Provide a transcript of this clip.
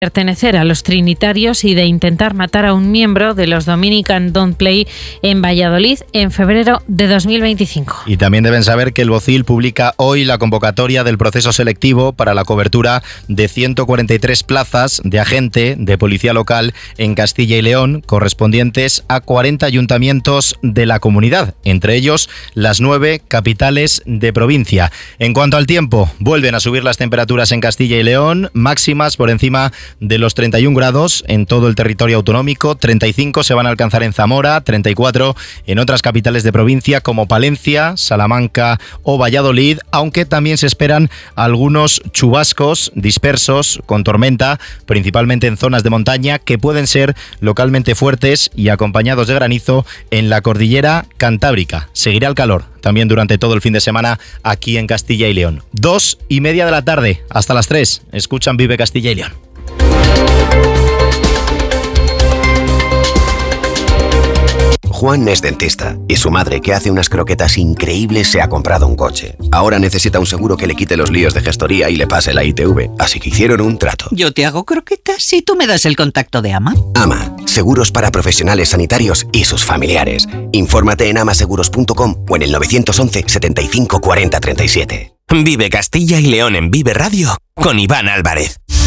pertenecer a los trinitarios y de intentar matar a un miembro de los Dominican Don't Play en Valladolid en febrero de 2025. Y también deben saber que el Bocil publica hoy la convocatoria del proceso selectivo para la cobertura de 143 plazas de agente de policía local en Castilla y León, correspondientes a 40 ayuntamientos de la comunidad, entre ellos las 9 capitales de provincia. En cuanto al tiempo, vuelven a subir las temperaturas en Castilla y León, máximas por encima de los 31 grados en todo el territorio autonómico, 35 se van a alcanzar en Zamora, 34 en otras capitales de provincia como Palencia, Salamanca o Valladolid, aunque también se esperan algunos chubascos dispersos con tormenta, principalmente en zonas de montaña, que pueden ser localmente fuertes y acompañados de granizo en la cordillera cantábrica. Seguirá el calor también durante todo el fin de semana aquí en Castilla y León. 2:30 de la tarde, hasta las 3. Escuchan Vive Castilla y León. Juan es dentista y su madre, que hace unas croquetas increíbles, se ha comprado un coche. Ahora necesita un seguro que le quite los líos de gestoría y le pase la ITV, así que hicieron un trato. Yo te hago croquetas y tú me das el contacto de Ama. Ama, seguros para profesionales sanitarios y sus familiares. Infórmate en amaseguros.com o en el 911 75 40 37. Vive Castilla y León en Vive Radio con Iván Álvarez.